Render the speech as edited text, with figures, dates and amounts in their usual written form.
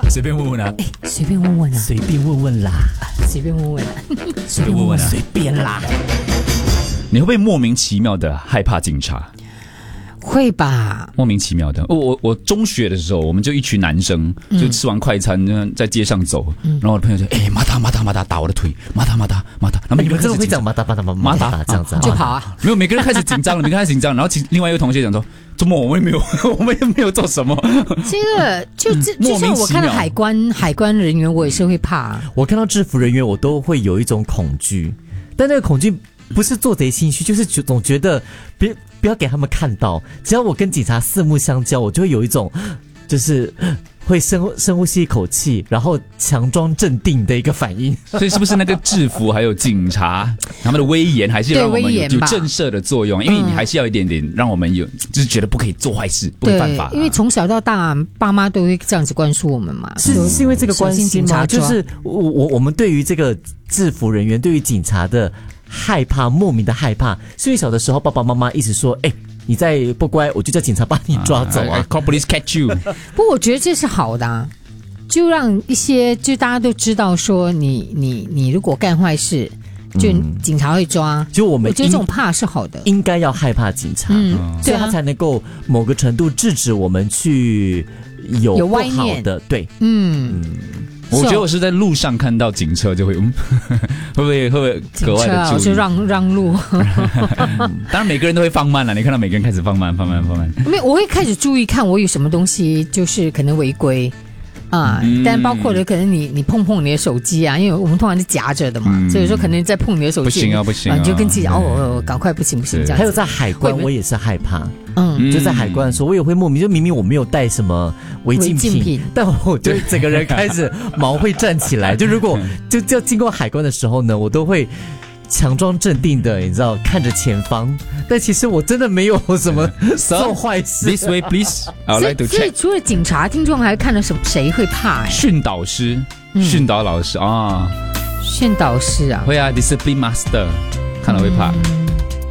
随便问问啊， 随便问问啊， 随便问问啦， 随便问问啊， 随便问问啊， 随便啦。 你会不会莫名其妙的害怕警察？ 会吧？ 莫名其妙的，我中学的时候，我们就一群男生，就吃完快餐在街上走，然后我的朋友就马达打我的腿，马达，然后每个人真的会讲马达这样子就跑啊？ 没有，每个人开始紧张了，每个人开始紧张，然后另外一个同学讲说，周末我们也没有做什么， 这个就像我看到海关人员，我也是会怕。 我看到制服人员，我都会有一种恐惧，但那个恐惧不是做贼心虚，就是总觉得不要给他们看到。只要我跟警察四目相交，我就会有一种就是会深呼吸一口气，然后强装镇定的一个反应。 所以是不是那个制服还有警察他们的威严，还是让我们有震慑的作用？因为你还是要一点点让我们有，就是觉得不可以做坏事，不会犯法。 因为从小到大，爸妈都会这样子灌输我们嘛。 是因为这个关系吗？就是我们对于这个制服人员，对于警察的害怕，莫名的害怕，是因为小的时候爸爸妈妈一直说，你再不乖，我就叫警察把你抓走啊 ！Call police catch you。 不过我觉得这是好的啊，就让一些就大家都知道说你如果干坏事，就警察会抓。 就我觉得这种怕是好的， 应该要害怕警察，所以他才能够某个程度制止我们去有不好的，对， 我觉得我是在路上看到警车就会，会不会格外的注意？ 就让路。 当然每个人都会放慢了，你看到每个人开始放慢。 没有，我会开始注意看我有什么东西就是可能违规啊，但包括了可能你碰你的手机啊，因为我们通常是夹着的嘛，所以说可能在碰你的手机不行啊， 你就跟自己赶快不行这样子。 还有在海关我也是害怕。就在海关的时候，我也会莫名，就明明我没有带什么违禁品，但我就整个人开始毛会站起来。就如果就要经过海关的时候呢，我都会强装镇定的，你知道，看着前方。但其实我真的没有什么做坏事。 This way, please. I like to check. 所以除了警察，听众还看了谁会怕？ 训导师、训导老师啊， 训导师啊， 会啊 ，discipline master， 看了会怕。